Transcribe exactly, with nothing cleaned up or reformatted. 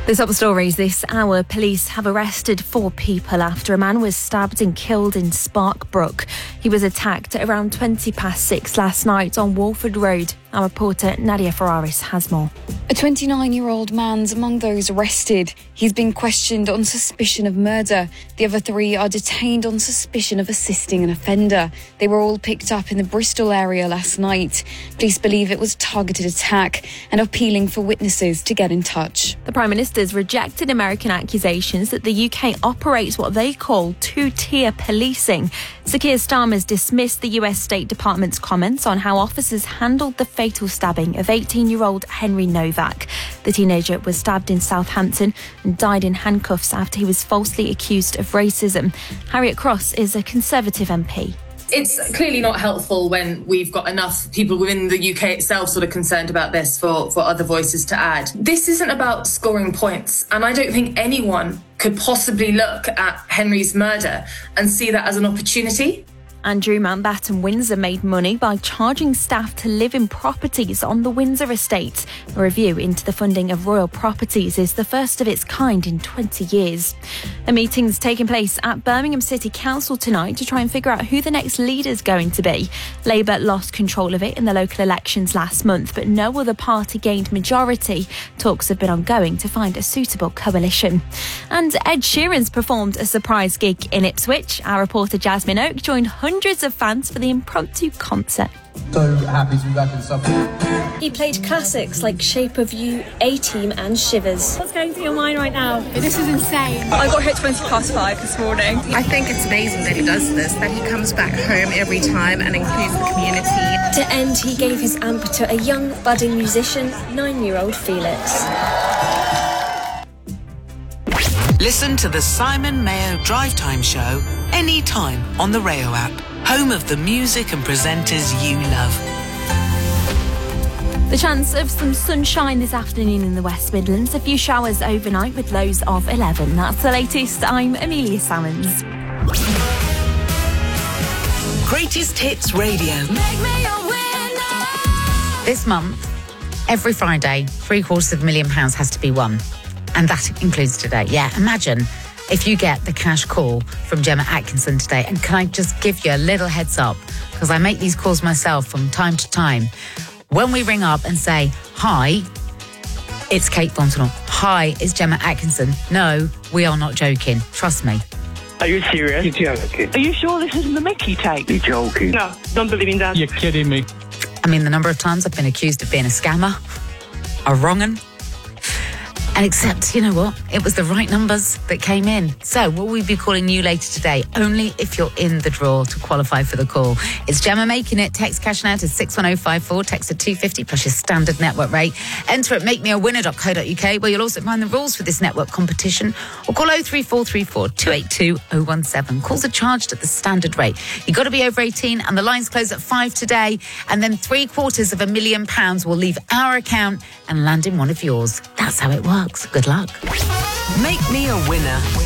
The top stories this hour. Police have arrested four people after a man was stabbed and killed in Sparkbrook. He was attacked at around twenty past six last night on Walford Road. Our reporter Nadia Ferraris has more. A twenty-nine-year-old man's among those arrested. He's been questioned on suspicion of murder. The other three are detained on suspicion of assisting an offender. They were all picked up in the Bristol area last night. Police believe it was a targeted attack and are appealing for witnesses to get in touch. The Prime Minister has rejected American accusations that the U K operates what they call two-tier policing. Sir Keir Starmer's dismissed the U S State Department's comments on how officers handled the fatal stabbing of eighteen-year-old Henry Novak. The teenager was stabbed in Southampton and died in handcuffs after he was falsely accused of racism. Harriet Cross is a Conservative M P. It's clearly not helpful when we've got enough people within the U K itself sort of concerned about this for, for other voices to add. This isn't about scoring points, and I don't think anyone could possibly look at Henry's murder and see that as an opportunity. Andrew Mountbatten Windsor made money by charging staff to live in properties on the Windsor estate. A review into the funding of royal properties is the first of its kind in twenty years. A meeting's taking place at Birmingham City Council tonight to try and figure out who the next leader's going to be. Labour lost control of it in the local elections last month, but no other party gained majority. Talks have been ongoing to find a suitable coalition. And Ed Sheeran's performed a surprise gig in Ipswich. Our reporter Jasmine Oak joined hundreds of fans for the impromptu concert. So happy to be back in Suffolk. He played classics like Shape of You, A-Team and Shivers. What's going through your mind right now? This is insane. I got here at twenty past five this morning. I think it's amazing that he does this, that he comes back home every time and includes the community. To end, he gave his amp to a young budding musician, nine-year-old Felix. Listen to the Simon Mayo Drive Time Show anytime on the Rayo app, home of the music and presenters you love. The chance of some sunshine this afternoon in the West Midlands. A few showers overnight with lows of eleven. That's the latest. I'm Amelia Salmons. Greatest Hits Radio. Make me a winner. This month, every Friday, three quarters of a million pounds has to be won. And that includes today. Yeah, imagine if you get the cash call from Gemma Atkinson today. And can I just give you a little heads up? Because I make these calls myself from time to time. When we ring up and say, hi, it's Kate Fontenot. Hi, it's Gemma Atkinson. No, we are not joking. Trust me. Are you serious? You're joking. Are you sure this isn't the Mickey tape? You're joking. No, don't believe in that. You're kidding me. I mean, the number of times I've been accused of being a scammer, a wrong'un. And except, you know what? It was the right numbers that came in. So will we be calling you later today? Only if you're in the draw to qualify for the call. It's Gemma making it. Text cash now to six one oh five four. Text at two fifty plus your standard network rate. Enter at make me a winner dot co dot uk, where you'll also find the rules for this network competition. Or call oh three four three four, two eight two, oh one seven. Calls are charged at the standard rate. You've got to be over eighteen, and the lines close at five today. And then three quarters of a million pounds will leave our account and land in one of yours. That's how it works. Good luck. Make me a winner.